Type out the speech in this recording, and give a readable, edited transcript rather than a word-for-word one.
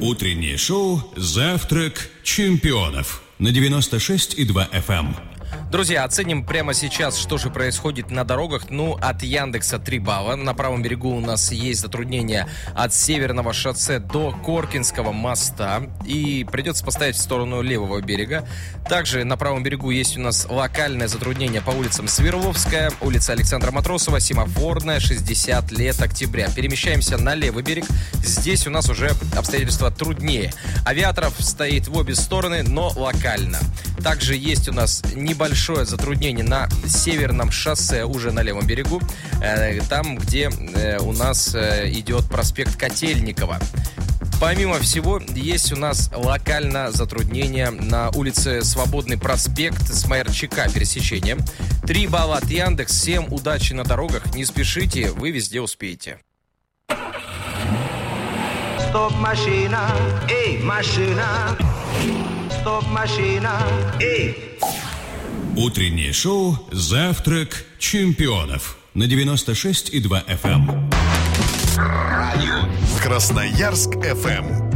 Утреннее шоу «Завтрак чемпионов» на 96,2 FM. Друзья, оценим прямо сейчас, что же происходит на дорогах. От Яндекса 3 балла. На правом берегу у нас есть затруднения от Северного шоссе до Коркинского моста. И придется поставить в сторону левого берега. Также на правом берегу есть у нас локальное затруднение по улицам Свердловская, улица Александра Матросова, Семафорная, 60 лет октября. Перемещаемся на левый берег. Здесь у нас уже обстоятельства труднее. Авиаторов стоит в обе стороны, но локально. Также есть у нас небольшое затруднение на Северном шоссе, уже на левом берегу, там, где у нас идет проспект Котельникова. Помимо всего, есть у нас локально затруднение на улице Свободный проспект с Майорчака, пересечение. 3 балла от Яндекс. Всем удачи на дорогах, не спешите, вы везде успеете. Стоп, машина, эй, машина. Стоп, машина, эй. Утреннее шоу «Завтрак чемпионов» на 96,2 FM. Красноярск FM